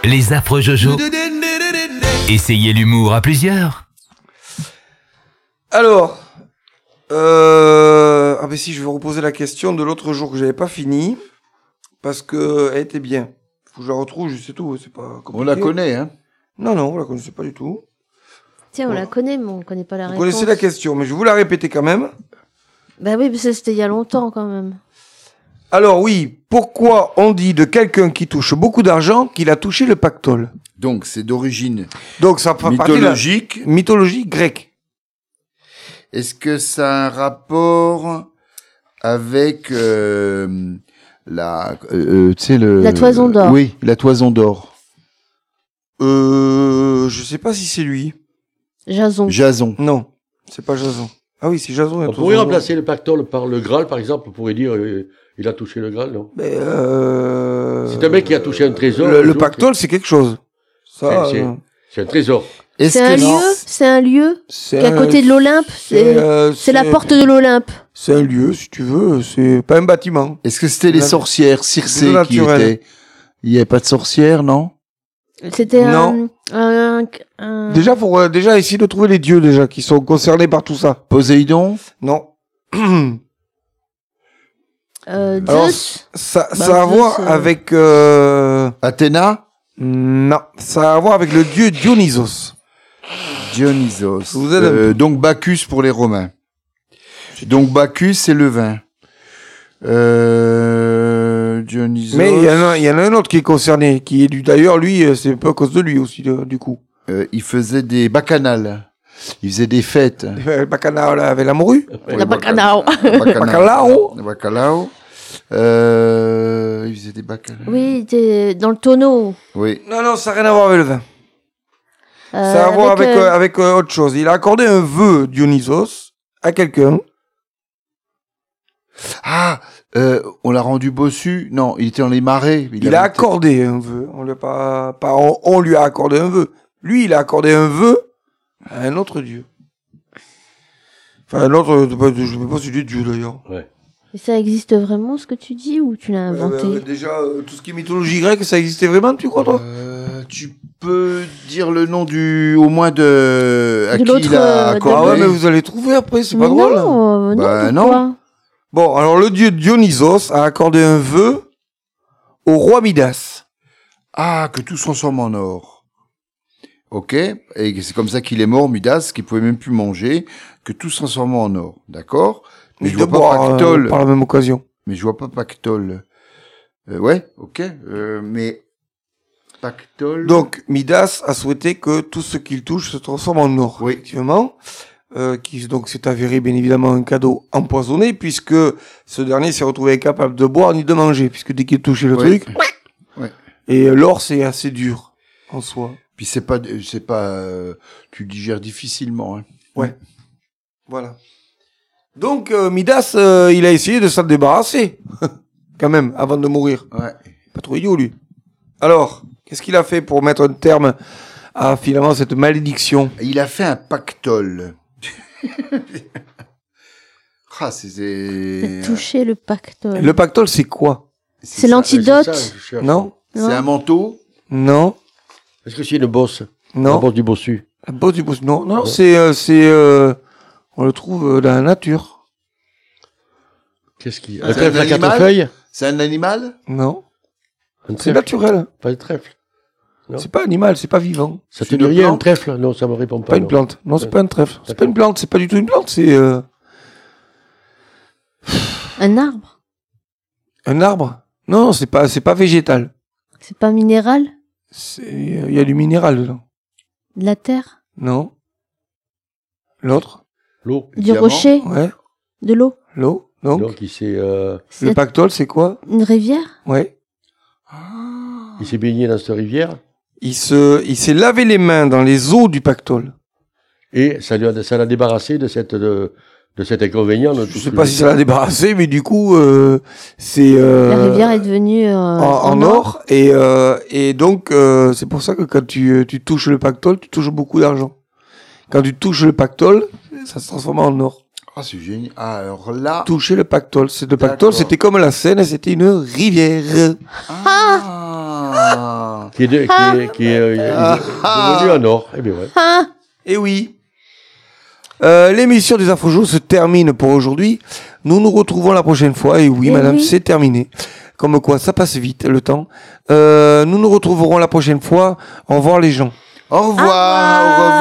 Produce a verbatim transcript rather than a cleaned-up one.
Les affreux Jojo. Essayez l'humour à plusieurs. Alors, euh... ah ben si, je vais reposer la question de l'autre jour que j'avais pas fini, parce que elle était bien. Faut que je la retrouve, je sais tout, c'est pas compliqué. On la connaît, hein? Non, non, on la connaissait pas du tout. Tiens, on Ouais. la connaît, mais on connaît pas la Vous réponse. connaissez la question, mais je vais vous la répéter quand même. Bah oui, parce que c'était il y a longtemps quand même. Alors oui, pourquoi on dit de quelqu'un qui touche beaucoup d'argent qu'il a touché le pactole? Donc, c'est d'origine Donc ça fait partie de la mythologique. mythologie grecque. Est-ce que ça a un rapport avec euh, la, euh, tu sais le La toison d'or. Oui, la toison d'or. Euh, je sais pas si c'est lui. Jason. Jason. Non, c'est pas Jason. Ah oui, c'est Jason. On pourrait remplacer le pactole par le Graal, par exemple. On pourrait dire euh, il a touché le Graal, non? Mais euh... C'est un mec qui a touché un trésor. Le, un le jour, pactole, c'est quelque chose. Ça, C'est- c'est- euh, C'est un trésor. Est-ce C'est un que non. lieu, c'est un lieu c'est qui est à un- côté de l'Olympe. C'est euh, c'est la porte de l'Olympe. C'est un lieu, si tu veux. C'est pas un bâtiment. est-ce que c'était les La- sorcières Circé C'est qui naturel. étaient? Il y avait pas de sorcières, non? C'était un, Non. un, un- Déjà, faut euh, déjà essayer de trouver les dieux déjà qui sont concernés par tout ça. Poséidon? Non. euh, Alors, Zeus. ça, Bah, ça a à Zeus, voir euh, avec. Euh... Athéna? Non, ça a à voir avec le dieu Dionysos. Dionysos. Je vous aide un Euh, donc Bacchus pour les Romains. Donc Bacchus, c'est le vin. Euh, Dionysos. Mais il y, en a- il y en a un autre qui est concerné, qui est du. D'ailleurs, lui, euh, c'est un peu à cause de lui aussi, de- du coup. Euh, il faisait des bacchanales. Il faisait des fêtes. Le bacchanal avec la morue. La bacchanal. Bacalao. Le bacalao. Euh, il faisait des bacchanales. Oui, t'es dans le tonneau. Oui. Non, non, ça n'a rien à voir avec le vin. Euh, Ça a à voir avec, euh, euh, avec euh, autre chose. Il a accordé un vœu, Dionysos, à quelqu'un. Ah, euh, on l'a rendu bossu. Non, il était dans les marais. Il, avait a été- accordé un vœu. On, lui a pas, pas, on, on lui a accordé un vœu. Lui, il a accordé un vœu à un autre dieu. Enfin, un autre, euh, je ne sais pas si c'est dieu d'ailleurs. Et ça existe vraiment ce que tu dis ou tu l'as inventé? Euh, déjà, euh, tout ce qui est mythologie grecque, ça existait vraiment, tu crois, toi? Euh, tu peux dire le nom du, au moins de, à De qui l'autre, il a euh, de accordé. Ah ouais, mais vous allez trouver après, c'est pas Mais drôle. non, euh, non, Bah, pourquoi? Bon, alors le dieu Dionysos a accordé un vœu au roi Midas. Ah, que tout se transforme en or. Ok. Et c'est comme ça qu'il est mort, Midas, qu'il pouvait même plus manger, que tout se transforme en or. D'accord? Mais Ni je de vois pas boire, pactole. euh, par la même occasion. Mais je vois pas pactole. Euh, ouais, ok. Euh, mais pactole. Donc, Midas a souhaité que tout ce qu'il touche se transforme en or. Oui. Effectivement. Euh, qui, donc, s'est avéré, bien évidemment, un cadeau empoisonné, puisque ce dernier s'est retrouvé incapable de boire ni de manger, puisque dès qu'il touchait le Oui. truc. Ouais. Et euh, l'or, c'est assez dur, en soi. Puis c'est pas, c'est pas, euh, tu le digères difficilement. Hein. Ouais. Voilà. Donc, euh, Midas, euh, il a essayé de s'en débarrasser. Quand même, avant de mourir. Ouais. Pas trop idiot, lui. Alors, qu'est-ce qu'il a fait pour mettre un terme à, finalement, cette malédiction? Il a fait un pactole. ah, c'est, c'est, Toucher le pactole. Le pactole, c'est quoi? C'est ça. l'antidote. Ouais, c'est ça, je cherche. Non? Non. C'est un manteau. Non? Est-ce que c'est une bosse? La Non? bosse du bossu. La bosse du boss. Non, non, Non. c'est, euh, c'est, euh, on le trouve euh, dans la nature. Qu'est-ce qui... C'est Un trèfle un à quatre animal feuilles? C'est un animal. Non? Un C'est trèfle? naturel. Pas un trèfle. Non. C'est pas animal, c'est pas vivant. Ça C'est te dit une rien, un plante? trèfle? Non, ça me répond pas. Pas une non. plante. Non, c'est Ouais. pas un trèfle. C'est pas D'accord. une plante, c'est pas du tout une plante, c'est, euh, Un arbre. un arbre. Non, c'est pas, c'est pas végétal. C'est pas minéral? C'est, il y a du minéral dedans. De la terre? Non? L'autre? L'eau. Du Diamant. rocher? Ouais. De l'eau? L'eau? Donc? Donc, il s'est, euh, C'est Le pactole, c'est quoi? une rivière? Ouais. Ah. il s'est baigné dans cette rivière Il se, il s'est lavé les mains dans les eaux du pactole. et ça lui a, ça l'a débarrassé de cette, de, de cet inconvénient. de Je tout sais ce- pas si ça l'a débarrassé, mais du coup, euh, c'est euh, La rivière est devenue euh, en, en or. Et, euh, et donc, euh, c'est pour ça que quand tu, tu touches le pactole, tu touches beaucoup d'argent. Quand tu touches le pactole, ça se transforme en or. Ah, c'est génial. Ah, alors là. Toucher le pactole. C'est le D'accord. pactole, c'était comme la Seine, c'était une rivière. Ah. Qui qui est, de, qui est, qui est euh, Ah. devenu en or. Eh bien, ouais. Ah, Et oui. Euh, l'émission des Infojos se termine pour aujourd'hui. Nous nous retrouvons la prochaine fois. Et oui, Et madame, oui. c'est terminé. Comme quoi, ça passe vite, le temps. Euh, nous nous retrouverons la prochaine fois. Au revoir, les gens. Au revoir. Au revoir. Au revoir.